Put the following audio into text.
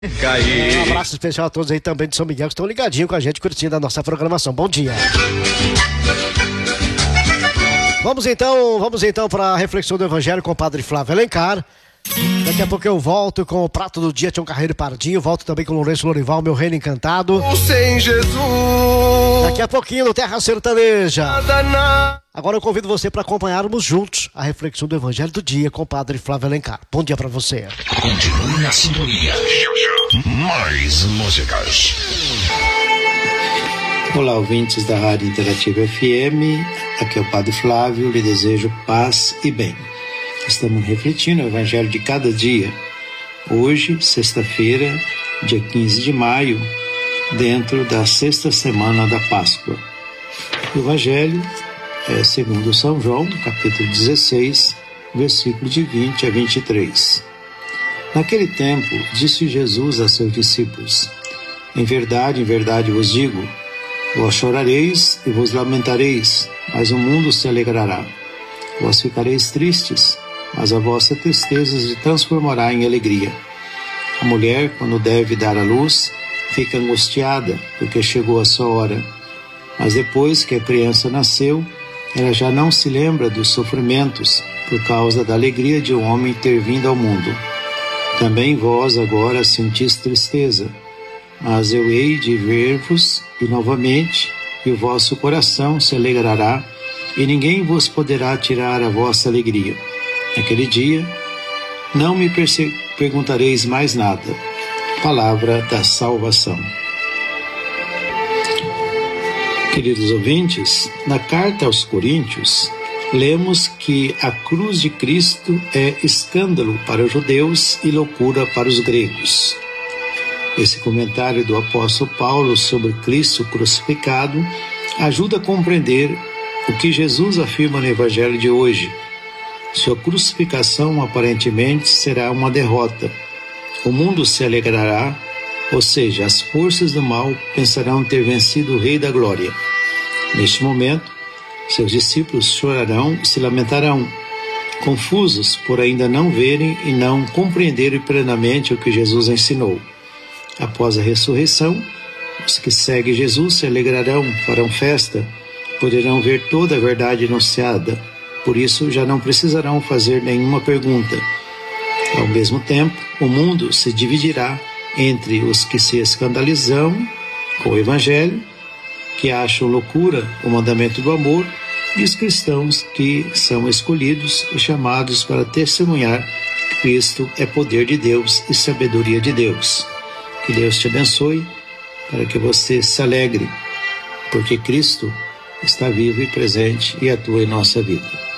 Um abraço especial a todos aí também de São Miguel que estão ligadinhos com a gente, curtindo a nossa programação. Bom dia. Vamos então para a reflexão do Evangelho com o Padre Flávio Alencar. Daqui a pouco eu volto com o prato do dia, Tião Carreiro e Pardinho. Volto também com o Lourenço Lorival, meu reino encantado. Sem Jesus. Daqui a pouquinho no Terra Sertaneja. Agora eu convido você para acompanharmos juntos a reflexão do Evangelho do dia com o Padre Flávio Alencar. Bom dia para você. Continue na sintonia. Mais músicas. Olá, ouvintes da Rádio Interativa FM. Aqui é o Padre Flávio, lhe desejo paz e bem. Estamos refletindo o Evangelho de cada dia. Hoje, sexta-feira, dia 15 de maio, dentro da sexta semana da Páscoa. O Evangelho é segundo São João, capítulo 16, versículo de 20 a 23. Naquele tempo, disse Jesus a seus discípulos: em verdade vos digo, vós chorareis e vos lamentareis, mas o mundo se alegrará. Vós ficareis tristes, mas a vossa tristeza se transformará em alegria. A mulher, quando deve dar à luz, fica angustiada, porque chegou a sua hora. Mas depois que a criança nasceu, ela já não se lembra dos sofrimentos, por causa da alegria de um homem ter vindo ao mundo. Também vós agora sentis tristeza, mas eu hei de ver-vos e novamente, e o vosso coração se alegrará, e ninguém vos poderá tirar a vossa alegria. Naquele dia, não me perguntareis mais nada. Palavra da salvação. Queridos ouvintes, na carta aos Coríntios, lemos que a cruz de Cristo é escândalo para os judeus e loucura para os gregos. Esse comentário do apóstolo Paulo sobre Cristo crucificado ajuda a compreender o que Jesus afirma no Evangelho de hoje. Sua crucificação aparentemente será uma derrota. O mundo se alegrará, ou seja, as forças do mal pensarão ter vencido o Rei da Glória. Neste momento, seus discípulos chorarão e se lamentarão, confusos por ainda não verem e não compreenderem plenamente o que Jesus ensinou. Após a ressurreição, os que seguem Jesus se alegrarão, farão festa, poderão ver toda a verdade anunciada. Por isso, já não precisarão fazer nenhuma pergunta. Ao mesmo tempo, o mundo se dividirá entre os que se escandalizam com o Evangelho, que acham loucura o mandamento do amor, e os cristãos que são escolhidos e chamados para testemunhar que Cristo é poder de Deus e sabedoria de Deus. Que Deus te abençoe, para que você se alegre, porque Cristo está vivo e presente e atua em nossa vida.